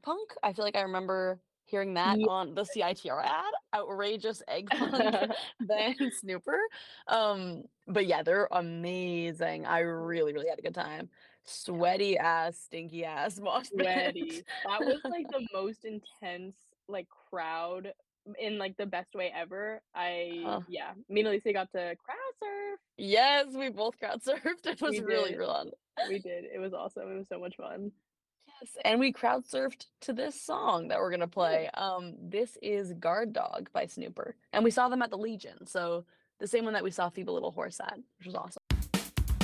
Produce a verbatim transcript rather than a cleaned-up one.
Eggpunk. I feel like I remember hearing that Ye on the CITR ad, outrageous Eggpunk than Snooper. Um, but yeah, they're amazing. I really, really had a good time. Yeah. Sweaty ass, stinky ass mosh pit. Sweaty. That was, like, the most intense, like, crowd in, like, the best way ever. I Uh yeah, me and Alicia got to crowd surf. Yes, we both crowd surfed. It was We really did. fun. We did. It was awesome. It was so much fun. Yes, and we crowd surfed to this song that we're gonna Nice. play. Um, this is Guard Dog by Snooper, and we saw them at the Legion, so the same one that we saw Phoebe Little Horse at, which was awesome.